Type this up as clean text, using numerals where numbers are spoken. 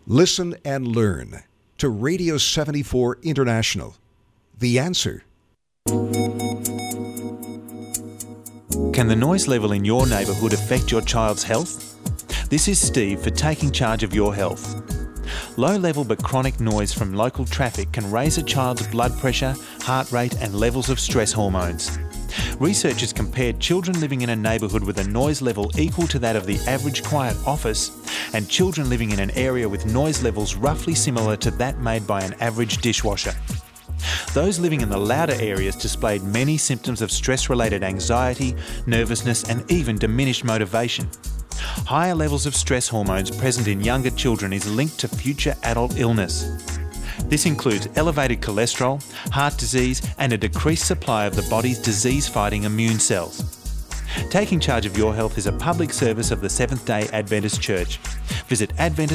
Listen and learn to Radio 74 International. The answer. Can the noise level in your neighbourhood affect your child's health? This is Steve for Taking Charge of Your Health. Low level but chronic noise from local traffic can raise a child's blood pressure, heart rate and levels of stress hormones. Researchers compared children living in a neighbourhood with a noise level equal to that of the average quiet office and children living in an area with noise levels roughly similar to that made by an average dishwasher. Those living in the louder areas displayed many symptoms of stress-related anxiety, nervousness and even diminished motivation. Higher levels of stress hormones present in younger children is linked to future adult illness. This includes elevated cholesterol, heart disease and a decreased supply of the body's disease-fighting immune cells. Taking Charge of Your Health is a public service of the Seventh-day Adventist Church. Visit adventist.org.au.